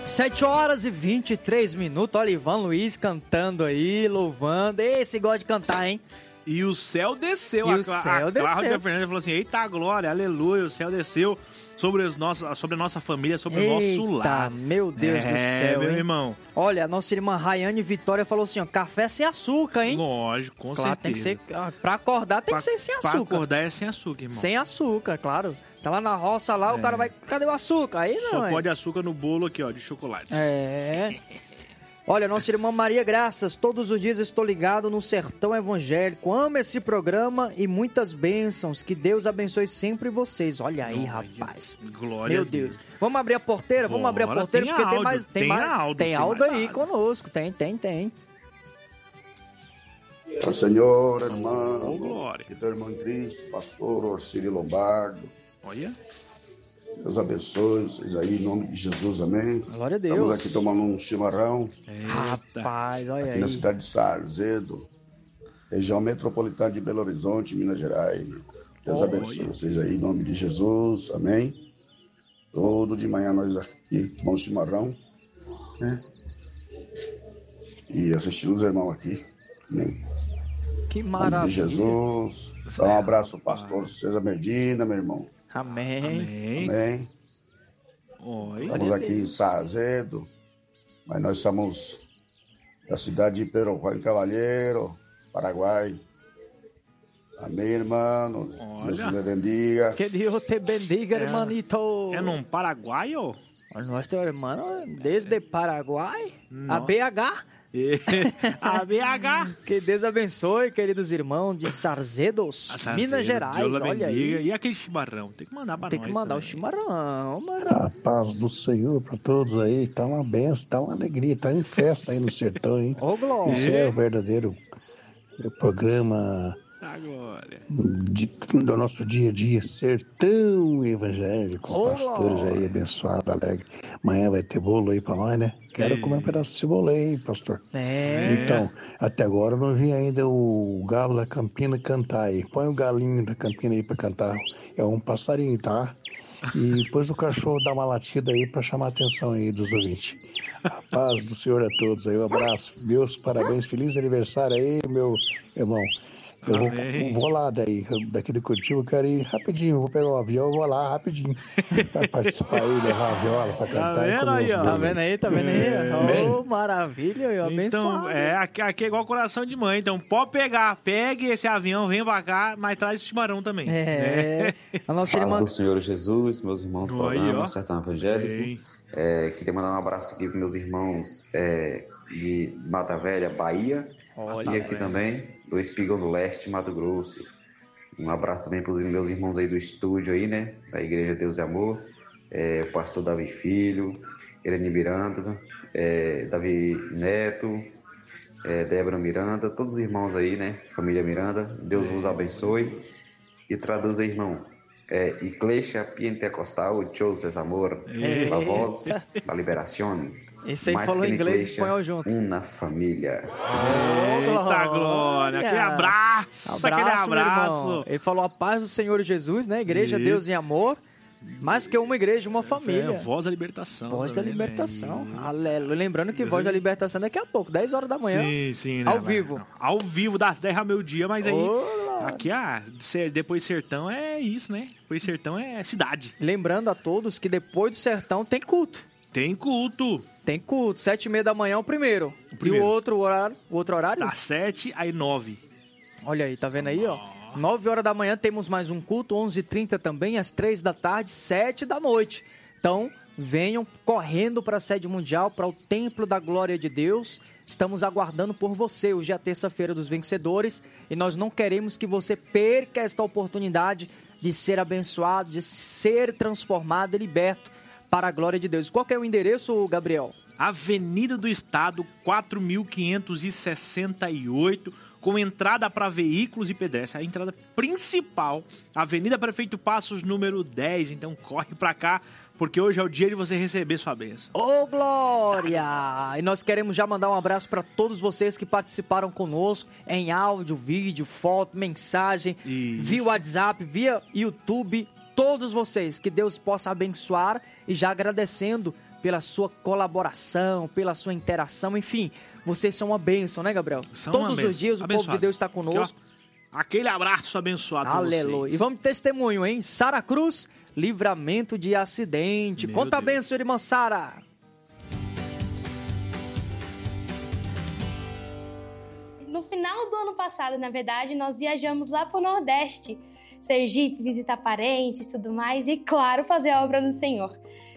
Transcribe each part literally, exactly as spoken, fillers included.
sete horas e vinte e três minutos. Olha, Ivan Luiz cantando aí, louvando. Esse gosta de cantar, hein? E o céu desceu. E a, o céu a desceu. Cláudia Fernandes falou assim, eita glória, aleluia, o céu desceu sobre, os nossos, sobre a nossa família, sobre Eita, o nosso lar. Meu Deus é, do céu, meu hein? irmão. Olha, a nossa irmã Rayane Vitória falou assim, ó, café sem açúcar, hein? Lógico, com claro, certeza. Tem que ser, pra acordar tem pra, que ser sem açúcar. Pra acordar é sem açúcar, irmão. Sem açúcar, claro. Tá lá na roça lá, é. o cara vai, cadê o açúcar? Aí não, Só é. pode açúcar no bolo aqui, ó, de chocolate. É... Olha, nossa irmã Maria Graças, todos os dias estou ligado no Sertão Evangélico. Amo esse programa e muitas bênçãos. Que Deus abençoe sempre vocês. Olha aí, Glória, rapaz. Glória Meu a Deus. Deus. Vamos abrir a porteira? Vamos Bora, abrir a porteira tem porque áudio, tem mais tem, tem mais áudio, tem áudio tem aí áudio. conosco. Tem, tem, tem. Ó Senhor, irmão. Oh, glória. Que teu irmão em Cristo, pastor Orcílio Lombardo. Olha. Deus abençoe vocês aí, em nome de Jesus, amém. Glória a Deus. Estamos aqui tomando um chimarrão. Eita. Rapaz, olha aqui aí. na cidade de Sarzedo, região metropolitana de Belo Horizonte, Minas Gerais. Deus oh, abençoe olha. vocês aí, em nome de Jesus, amém. Todo de manhã nós aqui tomamos chimarrão, né? E assistindo os irmãos aqui, amém. Que maravilha. Em nome de Jesus. Dá um abraço ao pastor César Medina, meu irmão. Amém. Amém. Amém. Oi. Estamos aqui em Sarzedo, mas nós somos da cidade de Perocuá, Cavalheiro, Paraguai. Amém, irmão. Deus te bendiga. Que Deus te bendiga, é, hermanito. É num Paraguai, ó? Nosso irmão, desde Paraguai, Não. a B H. A B H. Que Deus abençoe, queridos irmãos de Sarzedos, Sarzedo, Minas Gerais. Deus olha aí. E aquele chimarrão? Tem que mandar pra Tem nós. Tem que mandar também. o chimarrão, mano. A paz do Senhor pra todos aí. Tá uma benção, tá uma alegria, tá em festa aí no sertão, hein? Ô, glória. Isso é o verdadeiro programa Agora. De, do nosso dia a dia, sertão evangélico, oh, pastores aí, abençoado, alegre. Amanhã vai ter bolo aí pra nós, né? Quero é. comer um pedaço desse bolo aí, pastor. É. Então, até agora eu não vi ainda o galo da Campina cantar aí. Põe o galinho da Campina aí pra cantar. É um passarinho, tá? E depois o cachorro dá uma latida aí pra chamar a atenção aí dos ouvintes. A paz do Senhor a todos aí, um abraço. Meus parabéns, feliz aniversário aí, meu irmão. Eu vou, vou lá daí, daqui do Curitiba, eu quero ir rapidinho, vou pegar o avião, eu vou lá rapidinho pra participar aí, levar a viola pra cantar. Tá vendo aí, ó? Tá vendo aí, tá vendo aí? É. Oh, maravilha, eu abençoado. Então, é, aqui, aqui é igual coração de mãe, então pode pegar, pegue esse avião, vem pra cá, mas traz o chimarrão também. É, é. A nossa irmã... do Senhor Jesus, meus irmãos do programa, Sertão Evangélico. É, queria mandar um abraço aqui pros meus irmãos é, de Mata Velha, Bahia. Olha, e aqui velho. também do Espigão do Leste, Mato Grosso. Um abraço também para os meus irmãos aí do estúdio aí, né? Da Igreja Deus e Amor. É, o pastor Davi Filho, Irene Miranda, é, Davi Neto, é, Débora Miranda, todos os irmãos aí, né? Família Miranda. Deus vos abençoe. E traduz aí, irmão. É, Igreja Pentecostal, José Amor, é. a voz da liberação. Esse aí falou inglês e espanhol junto. Uma família. Eita, glória. Aquele abraço. abraço aquele abraço. Ele falou a paz do Senhor Jesus, né? Igreja, Isso. Deus em amor. Mais que uma igreja, uma família. É, voz da libertação. Voz da libertação. Aleluia. Lembrando que voz da libertação daqui a pouco, dez horas da manhã. Sim, sim. Né, ao vivo. Ao vivo, das dez ao meio-dia, mas aí... Oh, aqui, ah, depois sertão é isso, né? Depois sertão é cidade. Lembrando a todos que depois do sertão tem culto. Tem culto. Tem culto. Sete e meia da manhã é o primeiro. O primeiro. E o outro horário? O outro horário? Das sete às nove. Olha aí, tá vendo aí, ó? Nove horas da manhã temos mais um culto, onze e trinta também, às três da tarde, sete da noite. Então, venham correndo para a sede mundial, para o Templo da Glória de Deus. Estamos aguardando por você. Hoje é a terça-feira dos vencedores e nós não queremos que você perca esta oportunidade de ser abençoado, de ser transformado e liberto para a glória de Deus. Qual que é o endereço, Gabriel? Avenida do Estado, quatro mil quinhentos e sessenta e oito, com entrada para veículos e pedestres. A entrada principal, Avenida Prefeito Passos, número dez. Então corre para cá, porque hoje é o dia de você receber sua bênção. Ô, glória! E nós queremos já mandar um abraço para todos vocês que participaram conosco em áudio, vídeo, foto, mensagem, Isso. via WhatsApp, via YouTube. Todos vocês, que Deus possa abençoar, e já agradecendo pela sua colaboração, pela sua interação, enfim, vocês são uma bênção, né, Gabriel? São Todos uma bênção. os dias o Abençoado. povo de Deus está conosco. Aqui, ó, aquele abraço abençoado para vocês. Aleluia. E vamos de testemunho, hein? Sara Cruz, livramento de acidente. Meu Conta a Deus. bênção, irmã Sara. No final do ano passado, na verdade, nós viajamos lá para o Nordeste, Sergipe, visitar parentes e tudo mais, e, claro, fazer a obra do Senhor.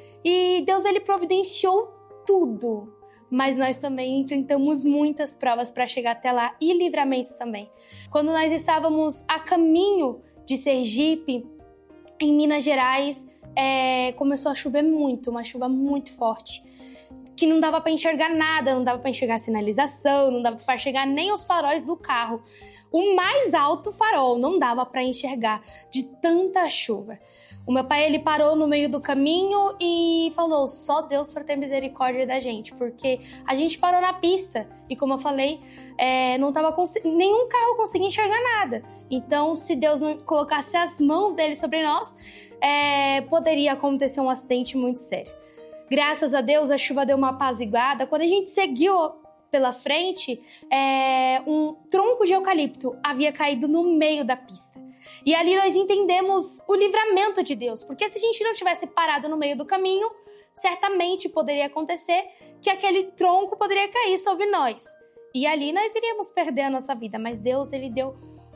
E Deus, ele providenciou tudo, mas nós também enfrentamos muitas provas para chegar até lá, e livramentos também. Quando nós estávamos a caminho de Sergipe, em Minas Gerais, é, começou a chover muito, uma chuva muito forte, que não dava para enxergar nada, não dava para enxergar a sinalização, não dava para enxergar nem os faróis do carro. O mais alto farol não dava para enxergar de tanta chuva. O meu pai, ele parou no meio do caminho e falou, só Deus para ter misericórdia da gente, porque a gente parou na pista e, como eu falei, é, não tava cons- nenhum carro conseguia enxergar nada. Então, se Deus não colocasse as mãos dele sobre nós, é, poderia acontecer um acidente muito sério. Graças a Deus, a chuva deu uma apaziguada. Quando a gente seguiu pela frente, é, um tronco de eucalipto havia caído no meio da pista. E ali nós entendemos o livramento de Deus, porque se a gente não tivesse parado no meio do caminho, certamente poderia acontecer que aquele tronco poderia cair sobre nós. E ali nós iríamos perder a nossa vida, mas Deus, ele deu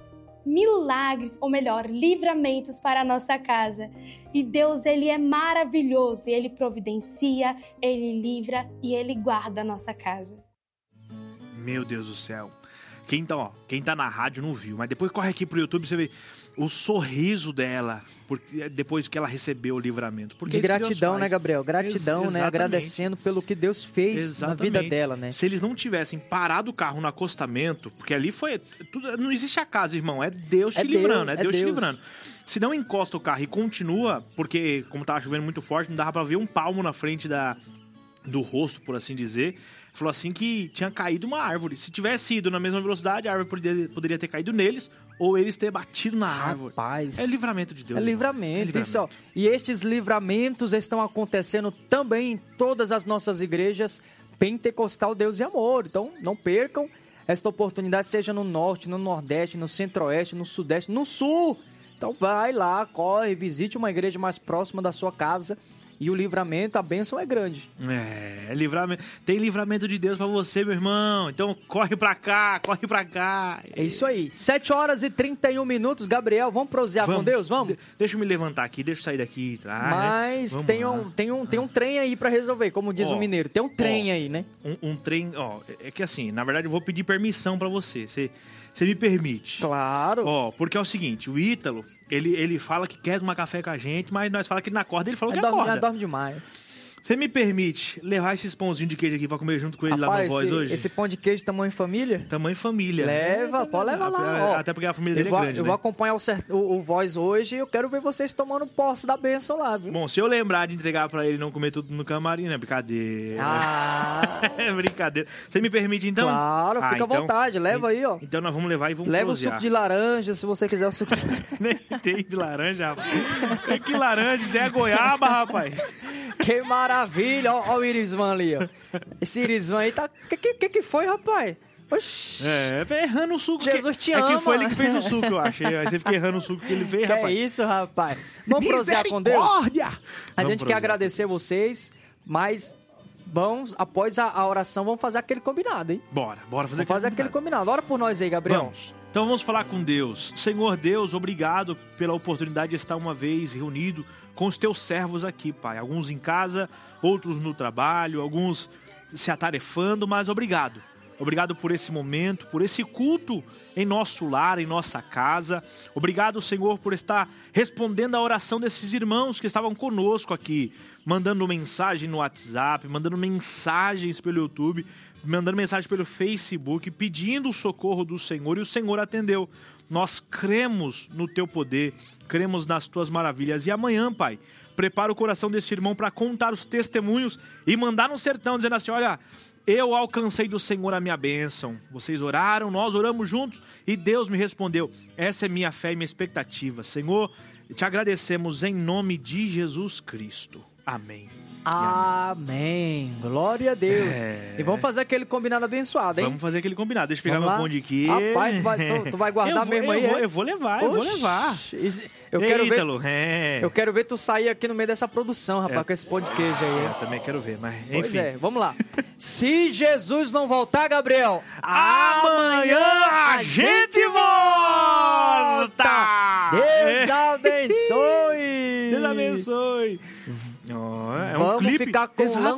milagres, ou melhor, livramentos para a nossa casa. E Deus, ele é maravilhoso, ele providencia, ele livra e ele guarda a nossa casa. Meu Deus do céu. Quem tá, ó, quem tá na rádio não viu, mas depois corre aqui pro YouTube, você vê o sorriso dela porque, depois que ela recebeu o livramento. Porque de gratidão, né, Gabriel? Gratidão, Ex- né? Agradecendo pelo que Deus fez Exatamente. na vida dela, né? Se eles não tivessem parado o carro no acostamento, porque ali foi... Tudo, não existe acaso, irmão. É Deus te É livrando, Deus, é é Deus te Deus. livrando. Se não encosta o carro e continua, porque como tava chovendo muito forte, não dava pra ver um palmo na frente da, do rosto, por assim dizer. Falou assim que tinha caído uma árvore. Se tivesse ido na mesma velocidade, a árvore poderia, poderia ter caído neles ou eles ter batido na árvore. Rapaz. É livramento de Deus. É irmão. livramento, É livramento. Isso, ó. E estes livramentos estão acontecendo também em todas as nossas igrejas Pentecostal Deus e Amor. Então, não percam esta oportunidade, seja no Norte, no Nordeste, no Centro-Oeste, no Sudeste, no Sul. Então, vai lá, corre, visite uma igreja mais próxima da sua casa. E o livramento, a bênção é grande. É, livramento. Tem livramento de Deus pra você, meu irmão. Então corre pra cá, corre pra cá. É isso aí. sete horas e trinta e um minutos, Gabriel. Vamos prosear com Deus? Vamos? De- deixa eu me levantar aqui, deixa eu sair daqui. Tá, Mas né? Vamos tem, lá. um, tem, um, tem um trem aí pra resolver, como diz Ó, o mineiro. Tem um trem ó, aí, né? Um, um trem, ó, é que assim, na verdade eu vou pedir permissão pra você. Você, você me permite? Claro. Ó, porque é o seguinte, o Ítalo, ele, ele fala que quer tomar café com a gente, mas nós fala que ele não acorda, ele falou É que dorme, acorda. é dorme demais. Você me permite levar esses pãozinhos de queijo aqui pra comer junto com ele lá Rapaz, no Voz esse, hoje? esse pão de queijo tamanho família? Tamanho família. Leva, pode levar lá. Ó, Até porque a família eu dele vou, é grande, eu né? vou acompanhar o, cer- o, o Voz hoje e eu quero ver vocês tomando posse da bênção lá, viu? Bom, se eu lembrar de entregar pra ele e não comer tudo no camarim, né? Brincadeira. Ah, É brincadeira. Você me permite, então? claro, Ah, fica à então- vontade, leva aí, ó. Então nós vamos levar e vamos Leva o prosear. suco de laranja, se você quiser o suco de... Nem tem de laranja, rapaz. É que laranja, tem a goiaba, rapaz. Que maravilha! Ó, ó o Irisvan ali, ó. Esse Irisvan aí tá... Que que, que que foi, rapaz? Oxi! É, foi errando o suco. Jesus que, te é ama. que foi ele que fez o suco, eu acho. Aí você fica errando o suco que ele fez, Que rapaz. é isso, rapaz? Vamos prosear com Deus? A Vamos gente quer prosear. agradecer vocês, mas vamos, após a, a oração, vamos fazer aquele combinado, hein? Bora, bora fazer, Vamos fazer aquele combinado. Ora por nós aí, Gabriel. Vamos. Então vamos falar com Deus. Senhor Deus, obrigado pela oportunidade de estar uma vez reunido com os teus servos aqui, Pai. Alguns em casa, outros no trabalho, alguns se atarefando, mas obrigado. Obrigado por esse momento, por esse culto em nosso lar, em nossa casa. Obrigado, Senhor, por estar respondendo a oração desses irmãos que estavam conosco aqui, mandando mensagem no WhatsApp, mandando mensagens pelo YouTube, mandando mensagem pelo Facebook, pedindo o socorro do Senhor, e o Senhor atendeu. Nós cremos no teu poder, cremos nas tuas maravilhas. E amanhã, Pai, prepara o coração desse irmão para contar os testemunhos e mandar no sertão, dizendo assim, olha, eu alcancei do Senhor a minha bênção. Vocês oraram, nós oramos juntos e Deus me respondeu. Essa é minha fé e minha expectativa. Senhor, te agradecemos em nome de Jesus Cristo. Amém. Amém. Glória a Deus. É. E vamos fazer aquele combinado abençoado, hein? Vamos fazer aquele combinado. Deixa eu pegar meu bonde aqui. Rapaz, tu vai, tu, tu vai guardar eu mesmo vou, aí? Eu vou, é? eu vou levar, Oxi, eu vou levar. Eu Ei, quero Ítalo, ver. É. Eu quero ver tu sair aqui no meio dessa produção, rapaz, é. com esse pão de queijo aí. Eu também quero ver, mas enfim. Pois é, vamos lá. Se Jesus não voltar, Gabriel, amanhã a gente volta! Deus abençoe! Deus abençoe! Oh, é Vamos um clipe. ficar com Exato.